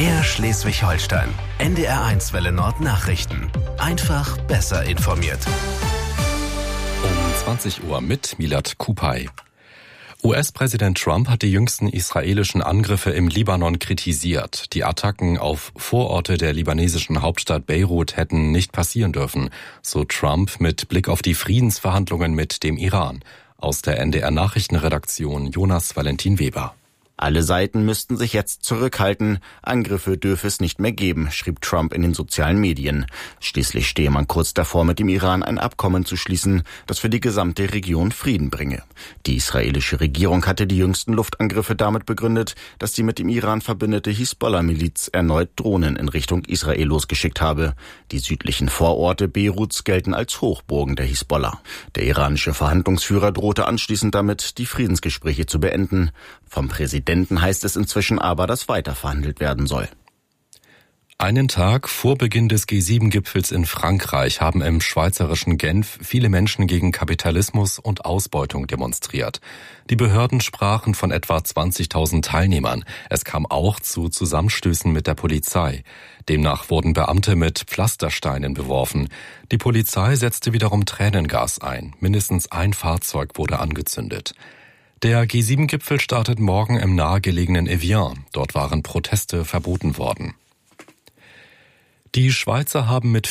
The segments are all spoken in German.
MDR Schleswig-Holstein. NDR1 Welle Nord Nachrichten. Einfach besser informiert. Um 20 Uhr mit Milad Kupay. US-Präsident Trump hat die jüngsten israelischen Angriffe im Libanon kritisiert. Die Attacken auf Vororte der libanesischen Hauptstadt Beirut hätten nicht passieren dürfen, so Trump mit Blick auf die Friedensverhandlungen mit dem Iran. Aus der NDR-Nachrichtenredaktion Jonas Valentin Weber. Alle Seiten müssten sich jetzt zurückhalten. Angriffe dürfe es nicht mehr geben, schrieb Trump in den sozialen Medien. Schließlich stehe man kurz davor, mit dem Iran ein Abkommen zu schließen, das für die gesamte Region Frieden bringe. Die israelische Regierung hatte die jüngsten Luftangriffe damit begründet, dass die mit dem Iran verbündete Hisbollah-Miliz erneut Drohnen in Richtung Israel losgeschickt habe. Die südlichen Vororte Beiruts gelten als Hochburgen der Hisbollah. Der iranische Verhandlungsführer drohte anschließend damit, die Friedensgespräche zu beenden. Vom Präsidenten heißt es inzwischen aber, dass weiter verhandelt werden soll. Einen Tag vor Beginn des G7-Gipfels in Frankreich haben im schweizerischen Genf viele Menschen gegen Kapitalismus und Ausbeutung demonstriert. Die Behörden sprachen von etwa 20.000 Teilnehmern. Es kam auch zu Zusammenstößen mit der Polizei. Demnach wurden Beamte mit Pflastersteinen beworfen. Die Polizei setzte wiederum Tränengas ein. Mindestens ein Fahrzeug wurde angezündet. Der G7-Gipfel startet morgen im nahegelegenen Evian. Dort waren Proteste verboten worden. Die Schweizer haben mit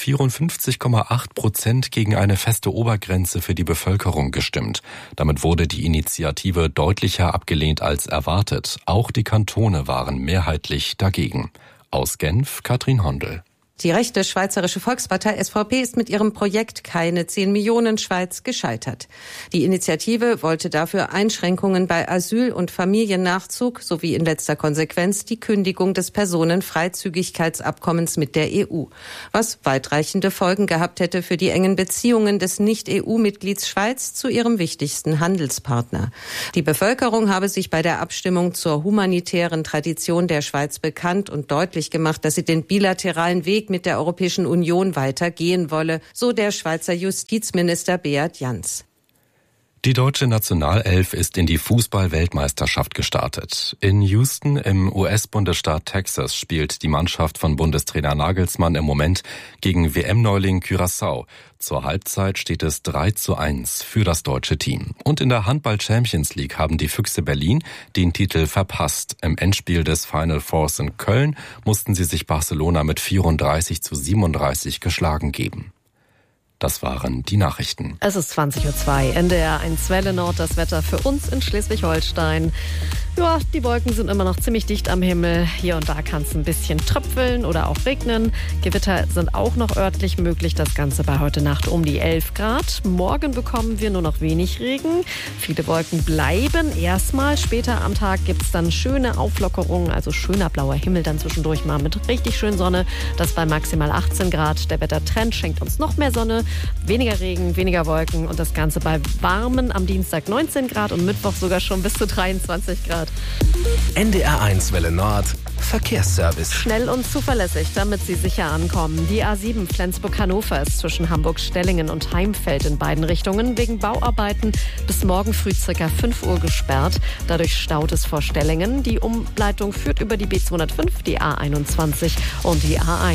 54,8% gegen eine feste Obergrenze für die Bevölkerung gestimmt. Damit wurde die Initiative deutlicher abgelehnt als erwartet. Auch die Kantone waren mehrheitlich dagegen. Aus Genf, Katrin Hondel. Die rechte Schweizerische Volkspartei SVP ist mit ihrem Projekt Keine 10 Millionen Schweiz gescheitert. Die Initiative wollte dafür Einschränkungen bei Asyl- und Familiennachzug sowie in letzter Konsequenz die Kündigung des Personenfreizügigkeitsabkommens mit der EU, was weitreichende Folgen gehabt hätte für die engen Beziehungen des Nicht-EU-Mitglieds Schweiz zu ihrem wichtigsten Handelspartner. Die Bevölkerung habe sich bei der Abstimmung zur humanitären Tradition der Schweiz bekannt und deutlich gemacht, dass sie den bilateralen Weg mit der Europäischen Union weitergehen wolle, so der Schweizer Justizminister Beat Jans. Die deutsche Nationalelf ist in die Fußball-Weltmeisterschaft gestartet. In Houston im US-Bundesstaat Texas spielt die Mannschaft von Bundestrainer Nagelsmann im Moment gegen WM-Neuling Curaçao. Zur Halbzeit steht es 3:1 für das deutsche Team. Und in der Handball-Champions League haben die Füchse Berlin den Titel verpasst. Im Endspiel des Final Fours in Köln mussten sie sich Barcelona mit 34:37 geschlagen geben. Das waren die Nachrichten. Es ist 20:02 Uhr, NDR1 Welle Nord, das Wetter für uns in Schleswig-Holstein. Ja, die Wolken sind immer noch ziemlich dicht am Himmel. Hier und da kann es ein bisschen tröpfeln oder auch regnen. Gewitter sind auch noch örtlich möglich. Das Ganze bei heute Nacht um die 11 Grad. Morgen bekommen wir nur noch wenig Regen. Viele Wolken bleiben erstmal. Später am Tag gibt es dann schöne Auflockerungen, also schöner blauer Himmel dann zwischendurch mal mit richtig schön Sonne. Das bei maximal 18 Grad. Der Wettertrend schenkt uns noch mehr Sonne, weniger Regen, weniger Wolken und das Ganze bei warmen am Dienstag 19 Grad und Mittwoch sogar schon bis zu 23 Grad. NDR1 Welle Nord Verkehrsservice. Schnell und zuverlässig, damit Sie sicher ankommen. Die A7 Flensburg-Hannover ist zwischen Hamburg-Stellingen und Heimfeld in beiden Richtungen wegen Bauarbeiten bis morgen früh ca. 5 Uhr gesperrt. Dadurch staut es vor Stellingen. Die Umleitung führt über die B205, die A21 und die A1.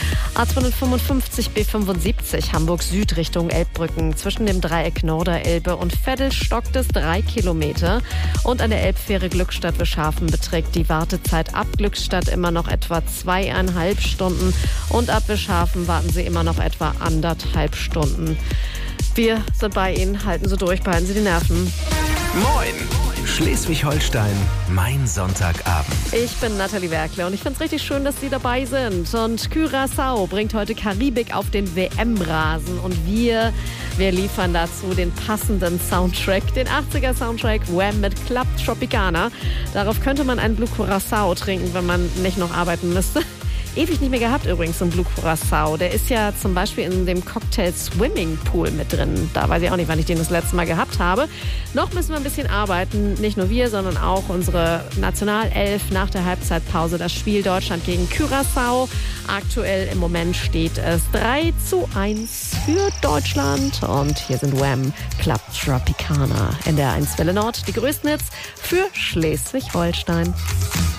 A255 B75 Hamburg Süd Richtung Elbbrücken. Zwischen dem Dreieck Norderelbe und Veddel stockt es 3 Kilometer. Und an der Elbfähre Glückstadt-Wischhafen beträgt die Wartezeit ab Glückstadt immer noch etwa 2,5 Stunden. Und ab Wischhafen warten Sie immer noch etwa 1,5 Stunden. Wir sind bei Ihnen. Halten Sie durch, behalten Sie die Nerven. Moin! Schleswig-Holstein, mein Sonntagabend. Ich bin Nathalie Werkle und ich finde es richtig schön, dass Sie dabei sind. Und Curaçao bringt heute Karibik auf den WM-Rasen und wir liefern dazu den passenden Soundtrack, den 80er-Soundtrack Wham! Mit Club Tropicana. Darauf könnte man einen Blue Curaçao trinken, wenn man nicht noch arbeiten müsste. Ewig nicht mehr gehabt übrigens, so ein Blue Curaçao. Der ist ja zum Beispiel in dem Cocktail Swimming Pool mit drin. Da weiß ich auch nicht, wann ich den das letzte Mal gehabt habe. Noch müssen wir ein bisschen arbeiten. Nicht nur wir, sondern auch unsere Nationalelf nach der Halbzeitpause. Das Spiel Deutschland gegen Curaçao. Aktuell im Moment steht es 3:1 für Deutschland. Und hier sind Wham! Club Tropicana. NDR1 Welle Nord. Die größten Hits für Schleswig-Holstein.